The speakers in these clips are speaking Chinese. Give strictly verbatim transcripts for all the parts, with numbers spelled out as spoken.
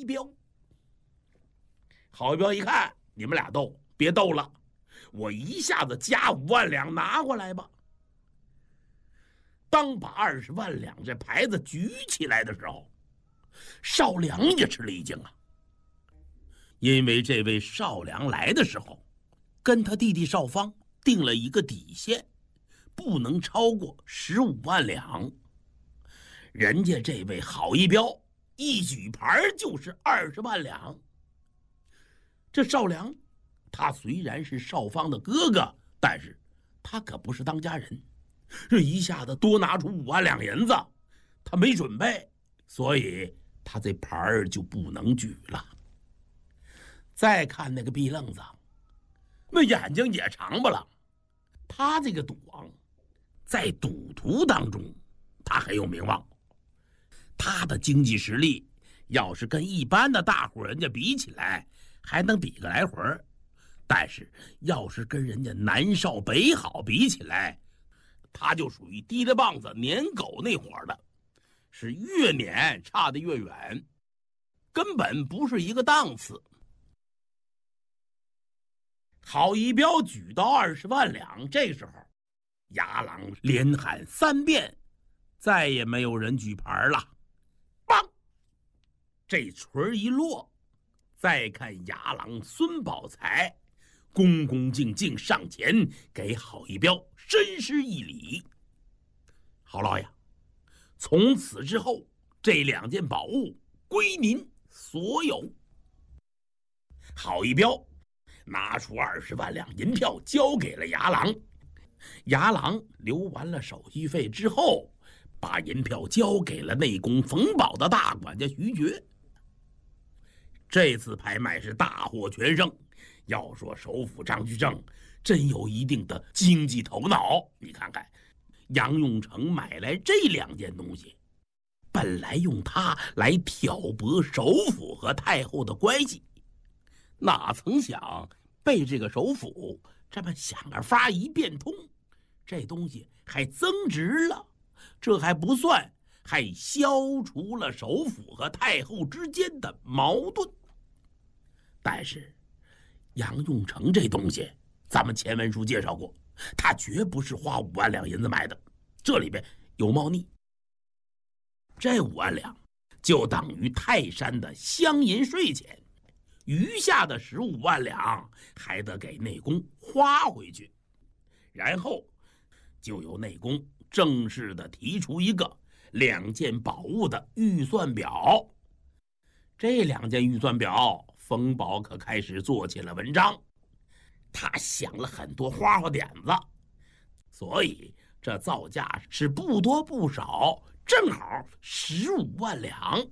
彪。郝一彪一看，你们俩斗，别斗了，我一下子加五万两拿过来吧。当把二十万两这牌子举起来的时候，少良也吃了一惊啊，因为这位少良来的时候，跟他弟弟少方定了一个底线，不能超过十五万两。人家这位郝一彪一举牌就是二十万两。这少良，他虽然是少方的哥哥，但是他可不是当家人，这一下子多拿出五万两银子，他没准备，所以他这牌儿就不能举了。再看那个毕愣子，那眼睛也长不了。他这个赌王，在赌徒当中，他很有名望。他的经济实力，要是跟一般的大户人家比起来，还能比个来回儿。但是要是跟人家南少北好比起来，他就属于提着棒子撵狗那伙的，是越撵差得越远，根本不是一个档次。郝一彪举到二十万两，这时候牙郎连喊三遍，再也没有人举牌了。梆，这锤一落，再看牙郎孙宝才恭恭敬敬上前给郝一彪深施一礼。郝老爷，从此之后这两件宝物归您所有。郝一彪拿出二十万两银票交给了牙郎，牙郎留完了手续费之后，把银票交给了内宫冯保的大管家徐觉。这次拍卖是大获全胜，要说首府张居正真有一定的经济头脑。你看看杨永成买来这两件东西，本来用它来挑拨首府和太后的关系，哪曾想被这个首府这么想个法一变通，这东西还增值了。这还不算，还消除了首府和太后之间的矛盾。但是杨永成这东西，咱们前文书介绍过，他绝不是花五万两银子买的，这里边有猫腻。这五万两就等于泰山的乡银税钱，余下的十五万两还得给内宫花回去，然后就由内宫正式的提出一个两件宝物的预算表。这两件预算表，冯保可开始做起了文章，他想了很多花花点子，所以这造价是不多不少，正好十五万两。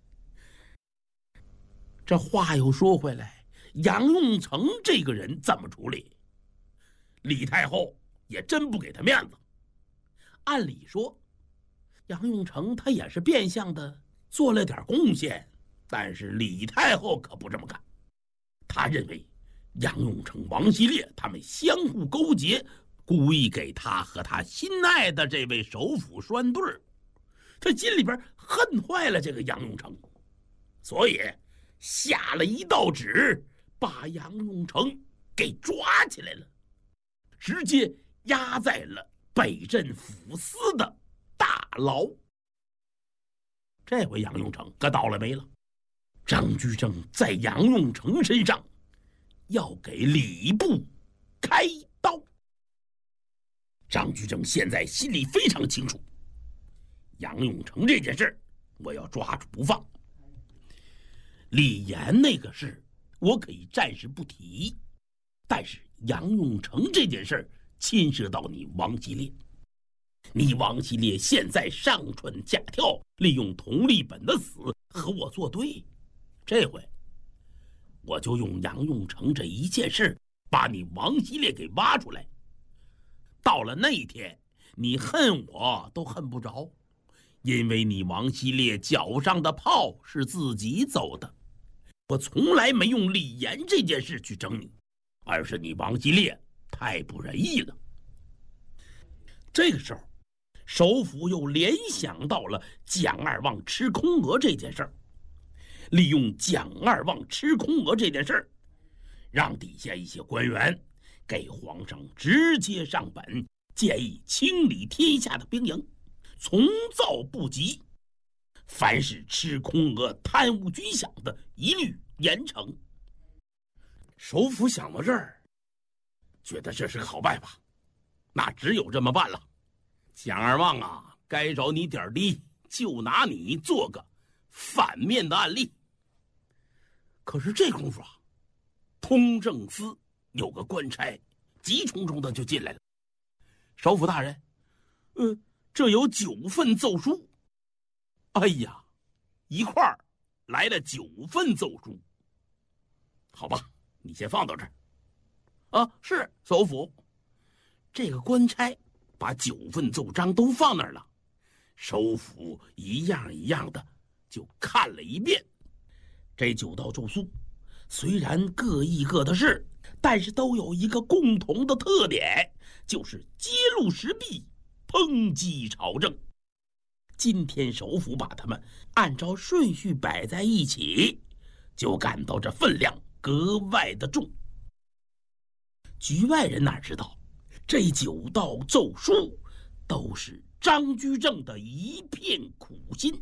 这话又说回来，杨永成这个人怎么处理？李太后也真不给他面子。按理说，杨永成他也是变相的做了点贡献，但是李太后可不这么干。他认为杨永成、王希烈他们相互勾结，故意给他和他心爱的这位首辅拴对儿，他心里边恨坏了这个杨永成，所以下了一道旨，把杨永成给抓起来了，直接押在了北镇抚司的大牢。这回杨永成可倒了霉了，张居正在杨永成身上要给礼部开刀。张居正现在心里非常清楚，杨永成这件事我要抓住不放。李严那个事我可以暂时不提，但是杨永成这件事牵涉到你王希烈，你王希烈现在上蹿下跳，利用佟立本的死和我作对，这回我就用杨永成这一件事把你王希烈给挖出来。到了那一天，你恨我都恨不着，因为你王希烈脚上的炮是自己走的，我从来没用李严这件事去整你，而是你王希烈太不仁义了。这个时候，首府又联想到了蒋二旺吃空额这件事儿， 利用蒋二望吃空额这件事儿，让底下一些官员给皇上直接上本，建议清理天下的兵营，从造不及，凡是吃空额、贪污军饷的，一律严惩。首辅想到这儿，觉得这是个好办法，那只有这么办了。蒋二望啊，该着你点滴，就拿你做个反面的案例。可是这功夫啊，通政司有个官差急冲冲的就进来了。首辅大人，呃，这有九份奏书。哎呀，一块儿来了九份奏书。好吧，你先放到这儿。啊，是首辅。这个官差把九份奏章都放那儿了，首辅一样一样的就看了一遍。这九道奏书虽然各议各的事，但是都有一个共同的特点，就是揭露时弊，抨击朝政。今天首辅把他们按照顺序摆在一起，就感到这分量格外的重。局外人哪知道，这九道奏书都是张居正的一片苦心。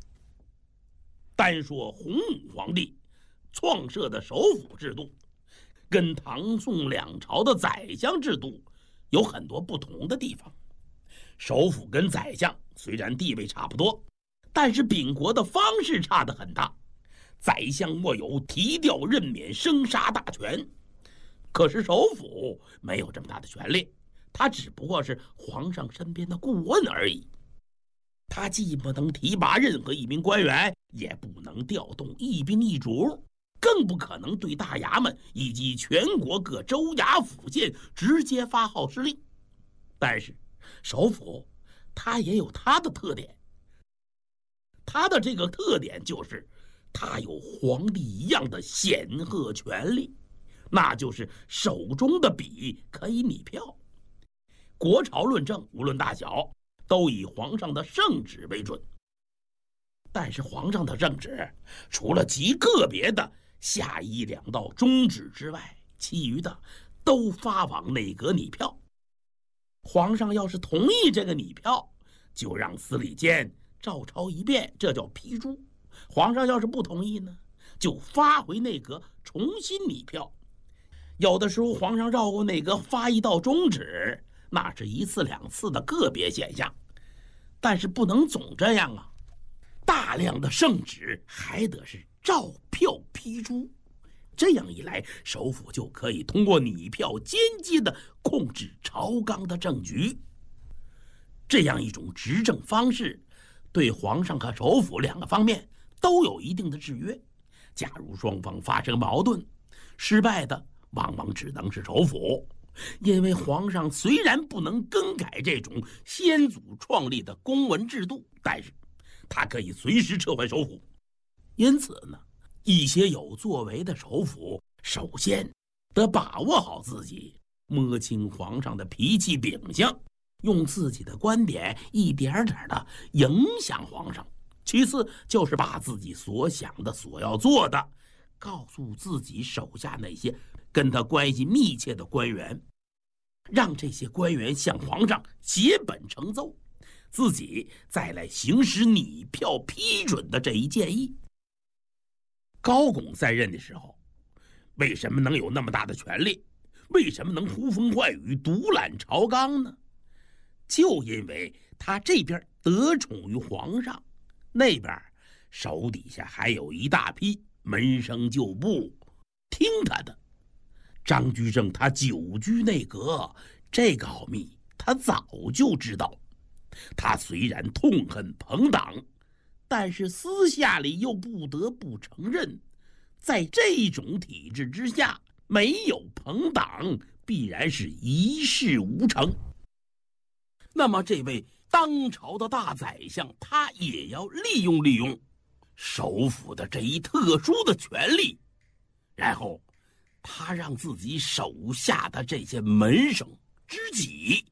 单说洪武皇帝创设的首辅制度，跟唐宋两朝的宰相制度有很多不同的地方。首辅跟宰相虽然地位差不多，但是秉国的方式差得很大。宰相握有提调任免生杀大权，可是首辅没有这么大的权力，他只不过是皇上身边的顾问而已。他既不能提拔任何一名官员，也不能调动一兵一卒，更不可能对大衙门以及全国各州衙府县直接发号施令。但是首辅他也有他的特点，他的这个特点就是他有皇帝一样的显赫权力，那就是手中的笔可以拟票。国朝论政无论大小，都以皇上的圣旨为准。但是皇上的圣旨除了极个别的下一两道中旨之外，其余的都发往内阁拟票。皇上要是同意这个拟票，就让司礼监照抄一遍，这叫批注。皇上要是不同意呢，就发回内阁重新拟票。有的时候皇上绕过内阁发一道中旨，那是一次两次的个别现象，但是不能总这样啊。大量的圣旨还得是照票批注，这样一来，首辅就可以通过拟票间接的控制朝纲的政局。这样一种执政方式，对皇上和首辅两个方面都有一定的制约。假如双方发生矛盾，失败的往往只能是首辅，因为皇上虽然不能更改这种先祖创立的公文制度，但是他可以随时撤换首辅。因此呢，一些有作为的首辅首先得把握好自己，摸清皇上的脾气秉性，用自己的观点一点点的影响皇上。其次就是把自己所想的所要做的告诉自己手下那些跟他关系密切的官员，让这些官员向皇上写本呈奏，自己再来行使拟票批准的这一建议。高拱在任的时候，为什么能有那么大的权力？为什么能呼风唤雨、独揽朝纲呢？就因为他这边得宠于皇上，那边手底下还有一大批门生旧部听他的。张居正他久居内阁，这个奥秘他早就知道。他虽然痛恨朋党，但是私下里又不得不承认，在这种体制之下，没有朋党必然是一事无成。那么这位当朝的大宰相，他也要利用利用首辅的这一特殊的权利，然后他让自己手下的这些门生知己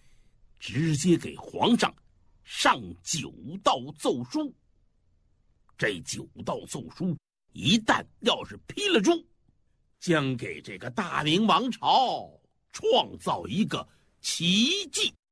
直接给皇上上九道奏书。 这九道奏书一旦要是批了注，将给这个大明王朝创造一个奇迹。